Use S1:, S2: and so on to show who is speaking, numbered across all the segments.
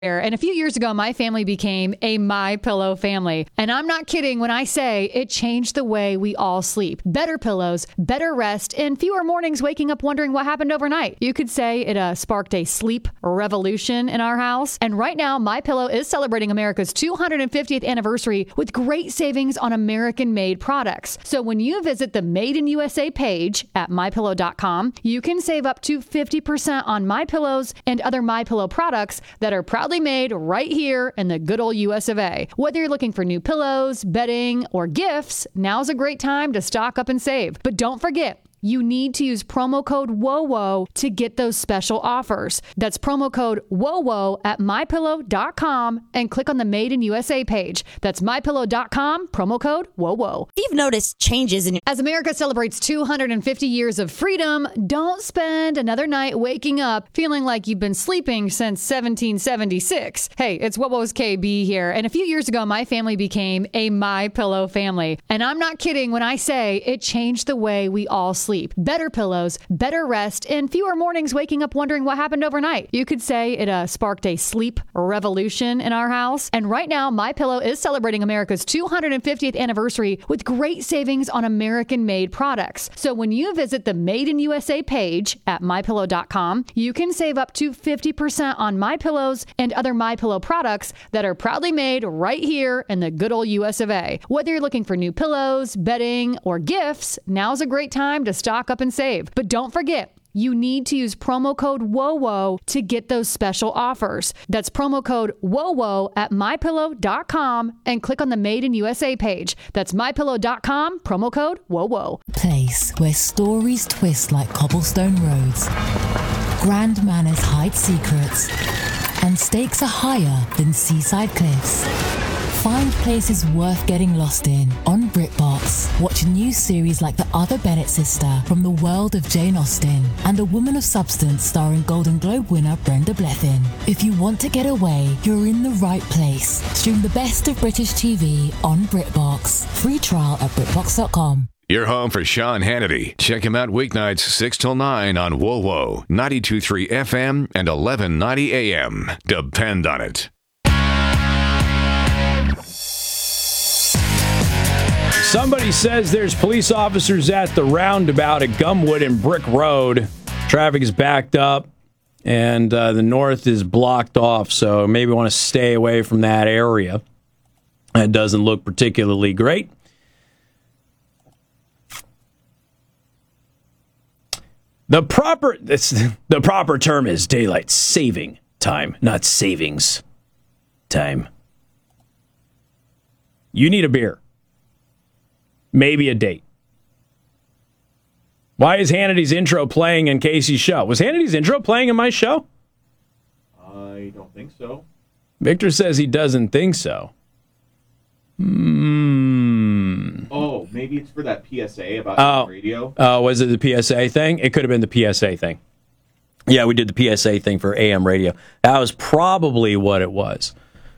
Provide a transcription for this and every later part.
S1: And a few years ago, my family became a My Pillow family. And I'm not kidding when I say it changed the way we all sleep. Better pillows, better rest, and fewer mornings waking up wondering what happened overnight. You could say it sparked a sleep revolution in our house. And right now, My Pillow is celebrating America's 250th anniversary with great savings on American-made products. So when you visit the Made in USA page at MyPillow.com, you can save up to 50% on My Pillows and other My Pillow products that are proudly made right here in the good old US of A. Whether you're looking for new pillows, bedding, or gifts, now's a great time to stock up and save. But don't forget, you need to use promo code WOWO to get those special offers. That's promo code WOWO at MyPillow.com and click on the Made in USA page. That's MyPillow.com, promo code WOWO.
S2: You've noticed changes in your...
S1: As America celebrates 250 years of freedom, don't spend another night waking up feeling like you've been sleeping since 1776. Hey, it's WOWO's KB here. And a few years ago, my family became a My Pillow family. And I'm not kidding when I say it changed the way we all sleep. Better pillows, better rest, and fewer mornings waking up wondering what happened overnight. You could say it sparked a sleep revolution in our house. And right now, My Pillow is celebrating America's 250th anniversary with great savings on American-made products. So when you visit the Made in USA page at MyPillow.com, you can save up to 50% on My Pillows and other My Pillow products that are proudly made right here in the good old US of A. Whether you're looking for new pillows, bedding, or gifts, now's a great time to stock up and save. But don't forget, you need to use promo code WOWO to get those special offers. That's promo code WOWO at MyPillow.com and click on the Made in USA page. That's MyPillow.com, promo code WOWO.
S3: Place where stories twist like cobblestone roads, grand manners hide secrets, and stakes are higher than seaside cliffs. Find places worth getting lost in on BritBox. Watch new series like The Other Bennett Sister from the world of Jane Austen and A Woman of Substance starring Golden Globe winner Brenda Blethyn. If you want to get away, you're in the right place. Stream the best of British TV on BritBox. Free trial at BritBox.com.
S4: You're home for Sean Hannity. Check him out weeknights 6 till 9 on WOWO, 92.3 FM and 1190 AM. Depend on it.
S5: Somebody says there's police officers at the roundabout at Gumwood and Brick Road. Traffic is backed up, and the north is blocked off, so maybe want to stay away from that area. It doesn't look particularly great. The proper term is daylight saving time, not savings time. You need a beer. Maybe a date. Why is Hannity's intro playing in Casey's show? Was Hannity's intro playing in my show?
S6: I don't think so.
S5: Victor says he doesn't think so.
S6: Oh, maybe it's for that PSA about radio.
S5: Oh, was it the PSA thing? It could have been the PSA thing. Yeah, we did the PSA thing for AM radio. That was probably what it was.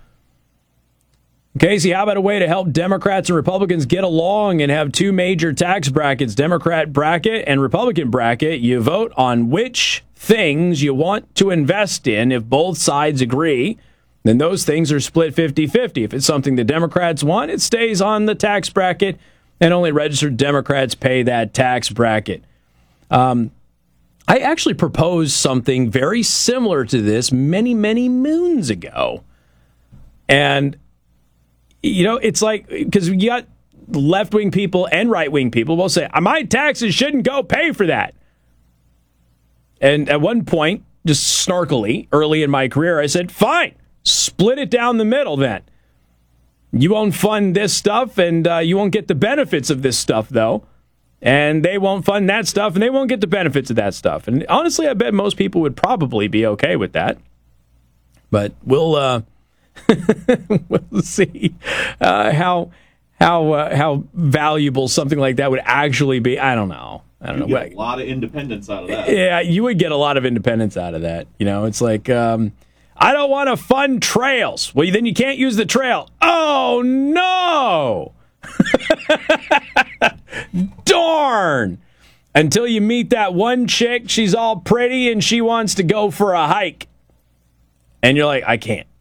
S5: Casey, how about a way to help Democrats and Republicans get along and have two major tax brackets, Democrat bracket and Republican bracket? You vote on which things you want to invest in. If both sides agree, then those things are split 50-50. If it's something the Democrats want, it stays on the tax bracket, and only registered Democrats pay that tax bracket. I actually proposed something very similar to this many, many moons ago. And you know, it's like, because you got left-wing people and right-wing people will say, my taxes shouldn't go pay for that. And at one point, just snarkily, early in my career, I said, fine, split it down the middle then. You won't fund this stuff, and you won't get the benefits of this stuff, though. And they won't fund that stuff, and they won't get the benefits of that stuff. And honestly, I bet most people would probably be okay with that. But we'll see how valuable something like that would actually be. I don't know.
S6: You get a lot of independence out of that.
S5: Yeah, you would get a lot of independence out of that. You know, it's like, I don't want to fund trails. Well, then you can't use the trail. Oh, no! Darn! Until you meet that one chick, she's all pretty and she wants to go for a hike. and you're like, I can't.